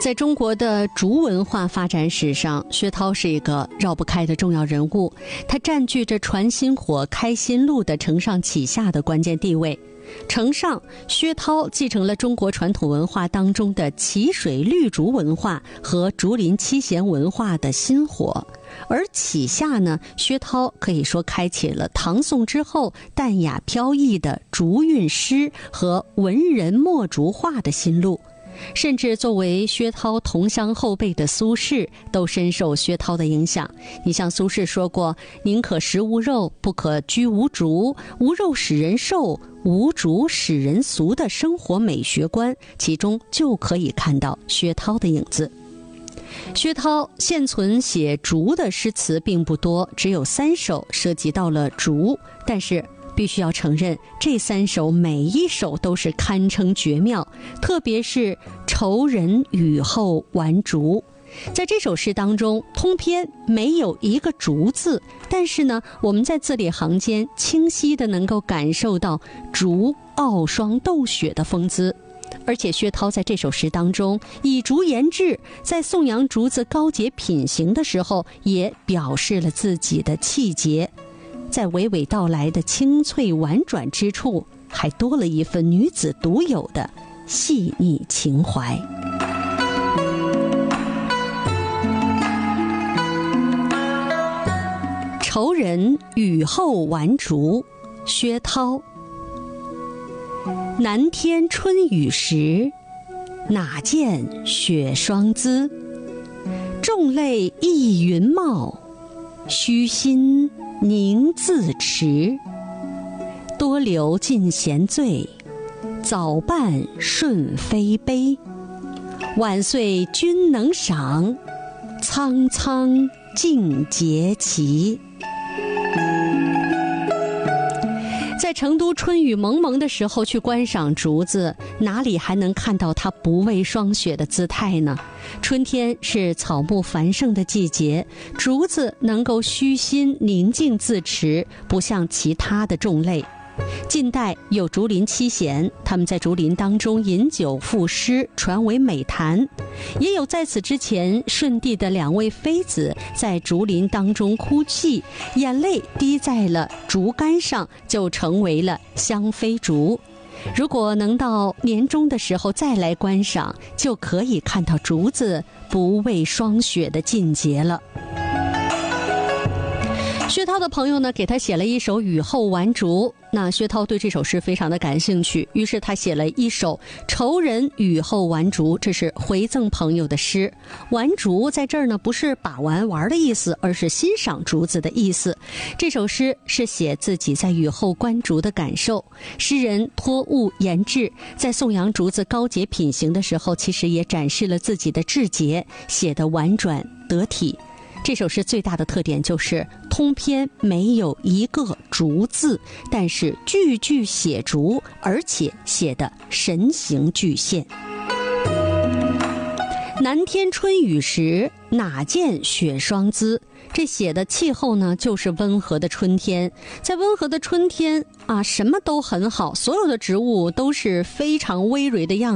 在中国的竹文化发展史上，薛涛是一个绕不开的重要人物，他占据着传心火、开心路的承上启下的关键地位。承上，薛涛继承了中国传统文化当中的奇水绿竹文化和竹林七贤文化的薪火；而启下呢，薛涛可以说开启了唐宋之后淡雅飘逸的竹韵诗和文人墨竹画的新路。甚至作为薛涛同乡后辈的苏轼都深受薛涛的影响。你像苏轼说过，宁可食无肉，不可居无竹，无肉使人瘦，无竹使人俗的生活美学观，其中就可以看到薛涛的影子。薛涛现存写竹的诗词并不多，只有3首涉及到了竹，但是必须要承认，这3首每一首都是堪称绝妙，特别是愁人雨后玩竹。在这首诗当中，通篇没有一个竹字，但是呢，我们在字里行间清晰地能够感受到竹傲霜斗雪的风姿。而且薛涛在这首诗当中以竹言志，在颂扬竹子高洁品行的时候，也表示了自己的气节。在娓娓道来的清脆婉转之处，还多了一份女子独有的细腻情怀。愁人雨后玩竹，薛涛。南天春雨时，哪见雪霜姿？众泪溢云帽，虚心宁自持。多留尽闲醉，早办顺飞杯。晚岁君能赏，苍苍尽节期。在成都春雨蒙蒙的时候去观赏竹子，哪里还能看到它不畏霜雪的姿态呢？春天是草木繁盛的季节，竹子能够虚心宁静自持，不像其他的种类。近代有竹林七贤，他们在竹林当中饮酒赋诗，传为美谈。也有在此之前舜帝的2位妃子在竹林当中哭泣，眼泪滴在了竹竿上，就成为了香妃竹。如果能到年终的时候再来观赏，就可以看到竹子不畏霜雪的境界了。薛涛的朋友呢，给他写了一首《雨后玩竹》，那薛涛对这首诗非常的感兴趣，于是他写了一首《愁人雨后玩竹》，这是回赠朋友的诗。玩竹在这儿呢，不是把玩的意思，而是欣赏竹子的意思。这首诗是写自己在雨后观竹的感受。诗人托物言志，在颂扬竹子高洁品行的时候，其实也展示了自己的志节，写得婉转得体。这首诗最大的特点就是通篇没有一个竹字，但是句句写竹，而且写得神形俱现。南天春雨时，哪见雪霜姿？这写的气候呢，就是温和的春天。在温和的春天啊，什么都很好，所有的植物都是非常葳蕤的样子。